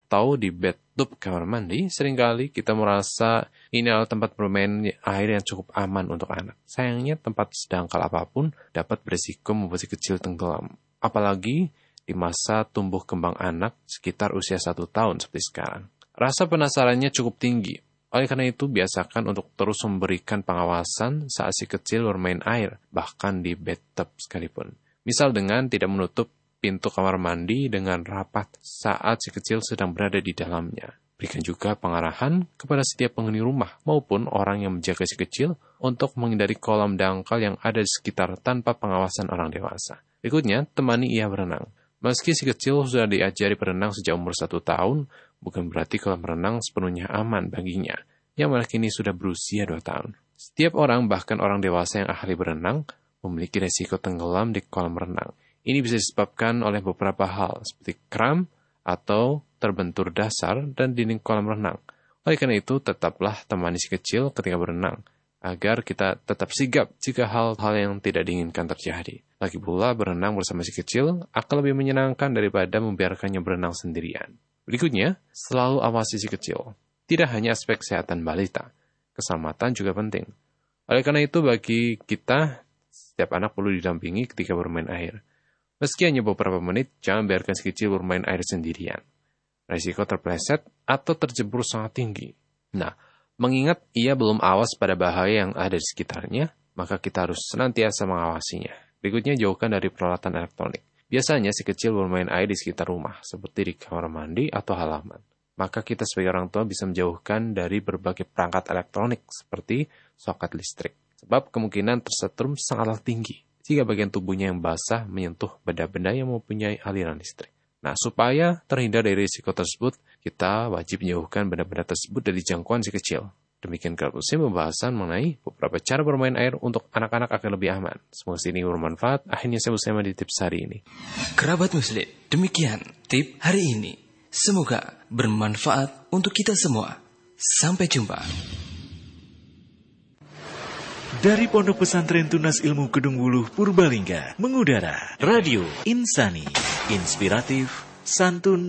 atau di bathtub kamar mandi, seringkali kita merasa ini adalah tempat bermain air yang cukup aman untuk anak. Sayangnya tempat sedangkal apapun dapat berisiko membuat si kecil tenggelam. Apalagi di masa tumbuh kembang anak sekitar usia 1 tahun seperti sekarang. Rasa penasarannya cukup tinggi. Oleh karena itu, biasakan untuk terus memberikan pengawasan saat si kecil bermain air, bahkan di bathtub sekalipun. Misal dengan tidak menutup pintu kamar mandi dengan rapat saat si kecil sedang berada di dalamnya. Berikan juga pengarahan kepada setiap penghuni rumah maupun orang yang menjaga si kecil untuk menghindari kolam dangkal yang ada di sekitar tanpa pengawasan orang dewasa. Berikutnya, temani ia berenang. Meski si kecil sudah diajari berenang sejak umur 1 tahun, bukan berarti kolam renang sepenuhnya aman baginya, yang malah kini sudah berusia 2 tahun. Setiap orang, bahkan orang dewasa yang ahli berenang, memiliki resiko tenggelam di kolam renang. Ini bisa disebabkan oleh beberapa hal, seperti kram atau terbentur dasar dan dinding kolam renang. Oleh karena itu, tetaplah temani si kecil ketika berenang, agar kita tetap sigap jika hal-hal yang tidak diinginkan terjadi. Lagi pula, berenang bersama si kecil akan lebih menyenangkan daripada membiarkannya berenang sendirian. Berikutnya, selalu awasi si kecil. Tidak hanya aspek kesehatan balita, keselamatan juga penting. Oleh karena itu, bagi kita, setiap anak perlu didampingi ketika bermain air. Meski hanya beberapa menit, jangan biarkan si kecil bermain air sendirian. Risiko terpleset atau terjebur sangat tinggi. Nah, mengingat ia belum awas pada bahaya yang ada di sekitarnya, maka kita harus senantiasa mengawasinya. Berikutnya, jauhkan dari peralatan elektronik. Biasanya si kecil bermain air di sekitar rumah, seperti di kamar mandi atau halaman. Maka kita sebagai orang tua bisa menjauhkan dari berbagai perangkat elektronik, seperti soket listrik. Sebab kemungkinan tersetrum sangatlah tinggi jika bagian tubuhnya yang basah menyentuh benda-benda yang mempunyai aliran listrik. Nah, supaya terhindar dari risiko tersebut, kita wajib menjauhkan benda-benda tersebut dari jangkauan si kecil. Demikian Kerapusim pembahasan mengenai beberapa cara bermain air untuk anak-anak agar lebih aman. Semoga ini bermanfaat. Akhirnya saya bersama di tips hari ini. Kerabat Muslim, demikian tip hari ini. Semoga bermanfaat untuk kita semua. Sampai jumpa. Dari Pondok Pesantren Tunas Ilmu Kedung Wuluh Purbalingga, mengudara Radio Insani, inspiratif, santun,